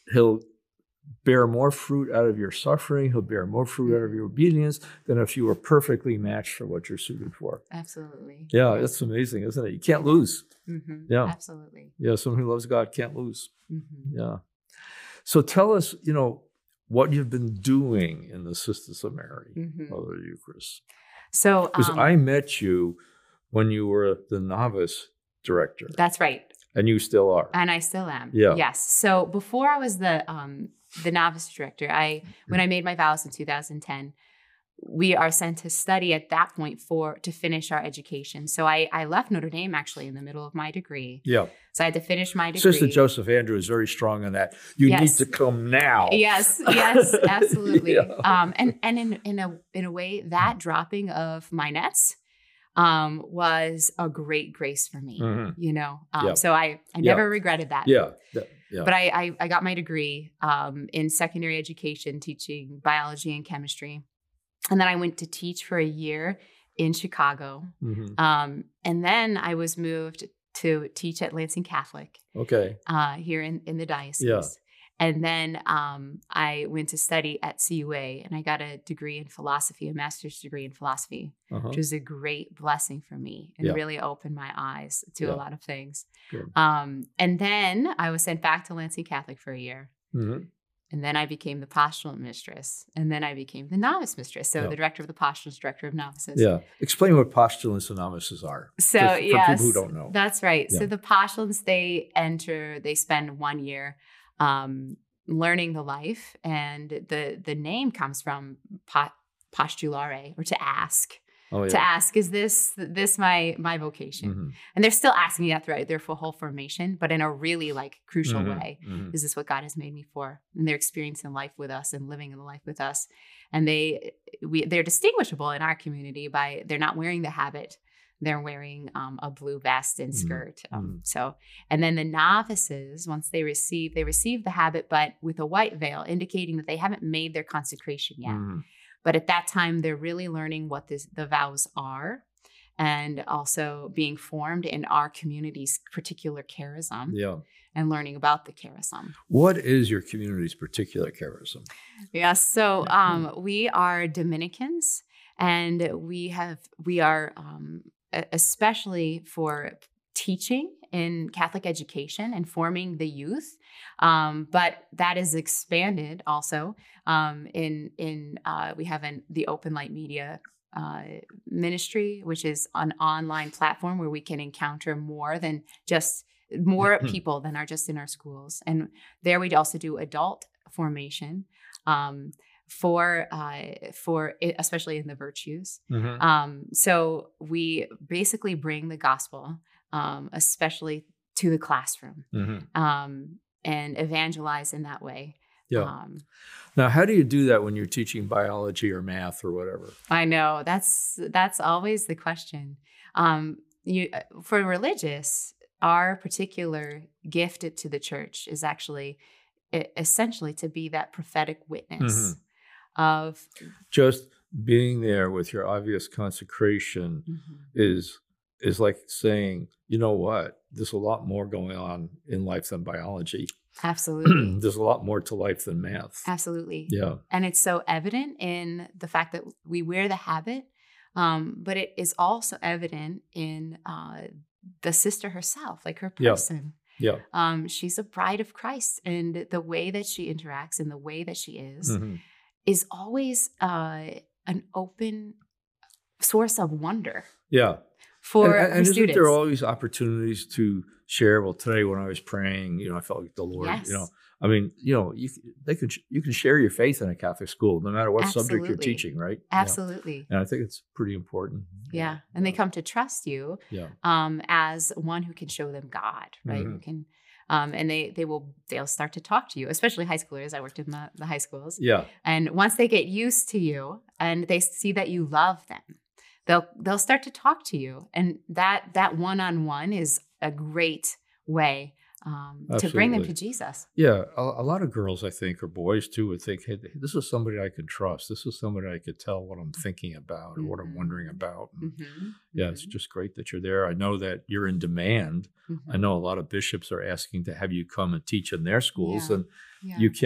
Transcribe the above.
he'll bear more fruit out of your suffering. He'll bear more fruit out of your obedience than if you were perfectly matched for what you're suited for. Absolutely. Yeah, that's amazing, isn't it? You can't lose. Yeah. Absolutely. Yeah, someone who loves God can't lose. Mm-hmm. Yeah. So tell us, what you've been doing in the Sisters of Mary, Mother of the Eucharist. So, because I met you when you were the novice director. That's right. And you still are. And I still am. Yeah. Yes. So before I was the novice director, when I made my vows in 2010, we are sent to study at that point to finish our education. So I left Notre Dame actually in the middle of my degree. Yeah. So I had to finish my degree. Sister Joseph Andrew is very strong on that. You need to come now. Yes, absolutely. Yeah. And in a way, that dropping of my nets was a great grace for me. So I never regretted that. Yeah. But I got my degree in secondary education, teaching biology and chemistry. And then I went to teach for a year in Chicago. And then I was moved to teach at Lansing Catholic. Okay. Here in the diocese. Yeah. And then I went to study at CUA, and I got a degree in philosophy, a master's degree in philosophy, which was a great blessing for me and really opened my eyes to a lot of things. Good. And then I was sent back to Lansing Catholic for a year. And then I became the postulant mistress. And then I became the novice mistress. So the director of the postulants, director of novices. Yeah. Explain what postulants and novices are. So, for people who don't know. That's right. Yeah. So the postulants, they spend 1 year learning the life. And the name comes from postulare, or to ask. Oh, yeah. To ask, is this my vocation? And they're still asking me that throughout their whole formation, but in a really crucial way. Is this what God has made me for? And they're experiencing life with us and living in the life with us. And they're distinguishable in our community by they're not wearing the habit. They're wearing a blue vest and skirt. And then the novices, once they receive the habit, but with a white veil, indicating that they haven't made their consecration yet. But at that time, they're really learning what the vows are, and also being formed in our community's particular charism. Yeah. And learning about the charism. What is your community's particular charism? Yes. So we are Dominicans, and we are especially for teaching in Catholic education and forming the youth. But that is expanded also we have the Open Light Media ministry, which is an online platform where we can encounter more people than are just in our schools. And there we'd also do adult formation for especially in the virtues. So we basically bring the gospel, especially to the classroom, and evangelize in that way. Yeah. Now, how do you do that when you're teaching biology or math or whatever? I know that's always the question. For religious, our particular gift to the church is actually essentially to be that prophetic witness of just being there with your obvious consecration is like saying, you know what, there's a lot more going on in life than biology. Absolutely. There's a lot more to life than math. Absolutely. Yeah. And it's so evident in the fact that we wear the habit, but it is also evident in the sister herself, her person. Yeah. She's a bride of Christ, and the way that she interacts and the way that she is always an open source of wonder. Yeah. For and isn't students. There always opportunities to share? Well, today when I was praying, I felt like the Lord, you can share your faith in a Catholic school, no matter what subject you're teaching, right? Absolutely. And I think it's pretty important. Yeah. And they come to trust you as one who can show them God, right? Who can, and they'll start to talk to you, especially high schoolers. I worked in the high schools. Yeah. And once they get used to you and they see that you love them, they'll start to talk to you. And that one-on-one is a great way to bring them Absolutely. to Jesus. Yeah, a lot of girls, I think, or boys too, would think, hey, this is somebody I can trust. This is somebody I could tell what I'm thinking about or what I'm wondering about. And yeah, it's just great that you're there. I know that you're in demand. I know a lot of bishops are asking to have you come and teach in their schools, Yeah. and Yeah. you can't.